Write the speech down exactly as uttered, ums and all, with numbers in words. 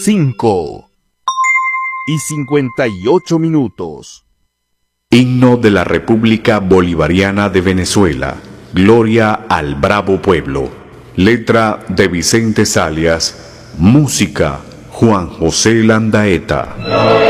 cinco y cincuenta y ocho minutos. Himno de la República Bolivariana de Venezuela. Gloria al bravo pueblo. Letra de Vicente Zalias. Música Juan José Landaeta.